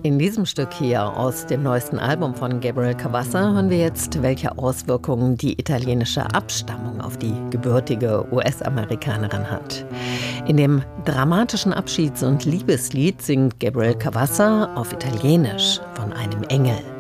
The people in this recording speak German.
In diesem Stück hier aus dem neuesten Album von Gabriel Cavazza hören wir jetzt, welche Auswirkungen die italienische Abstammung auf die gebürtige US-Amerikanerin hat. In dem dramatischen Abschieds- und Liebeslied singt Gabriel Cavazza auf Italienisch von einem Engel.